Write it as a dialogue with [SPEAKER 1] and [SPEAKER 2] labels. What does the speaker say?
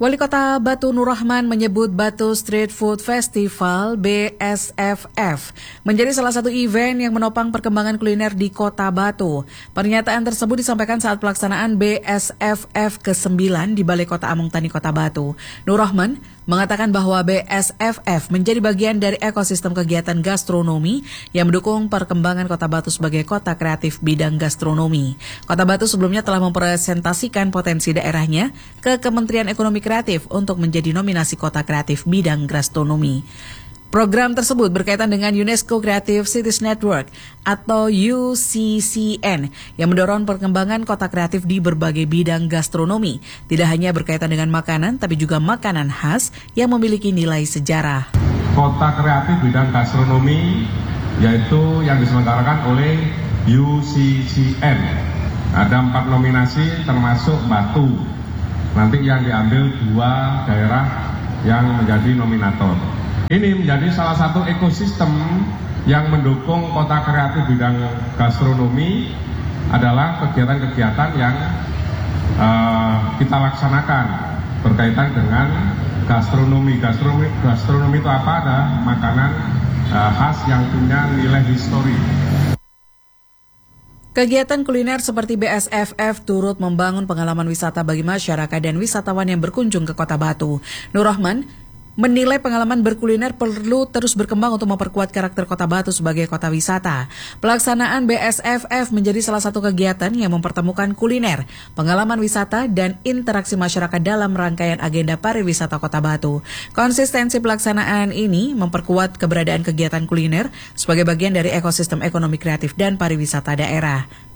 [SPEAKER 1] Wali Kota Batu Nur Rahman menyebut Batu Street Food Festival BSFF menjadi salah satu event yang menopang perkembangan kuliner di Kota Batu. Pernyataan tersebut disampaikan saat pelaksanaan BSFF ke-9 di Balai Kota Amung Tani Kota Batu. Nur Rahman mengatakan bahwa BSFF menjadi bagian dari ekosistem kegiatan gastronomi yang mendukung perkembangan Kota Batu sebagai kota kreatif bidang gastronomi. Kota Batu sebelumnya telah mempresentasikan potensi daerahnya ke Kementerian Ekonomi Kreatif untuk menjadi nominasi kota kreatif bidang gastronomi. Program tersebut berkaitan dengan UNESCO Creative Cities Network atau UCCN yang mendorong perkembangan kota kreatif di berbagai bidang gastronomi. Tidak hanya berkaitan dengan makanan, tapi juga makanan khas yang memiliki nilai sejarah.
[SPEAKER 2] Kota kreatif bidang gastronomi yaitu yang diselenggarakan oleh UCCN. Ada 4 nominasi termasuk Batu. Nanti yang diambil 2 daerah yang menjadi nominator. Ini menjadi salah satu ekosistem yang mendukung kota kreatif bidang gastronomi adalah kegiatan-kegiatan yang kita laksanakan berkaitan dengan gastronomi. Gastronomi itu apa? Ada makanan khas yang punya nilai histori.
[SPEAKER 1] Kegiatan kuliner seperti BSFF turut membangun pengalaman wisata bagi masyarakat dan wisatawan yang berkunjung ke Kota Batu. Nur Rahman menilai pengalaman berkuliner perlu terus berkembang untuk memperkuat karakter Kota Batu sebagai kota wisata. Pelaksanaan BSFF menjadi salah satu kegiatan yang mempertemukan kuliner, pengalaman wisata, dan interaksi masyarakat dalam rangkaian agenda pariwisata Kota Batu. Konsistensi pelaksanaan ini memperkuat keberadaan kegiatan kuliner sebagai bagian dari ekosistem ekonomi kreatif dan pariwisata daerah.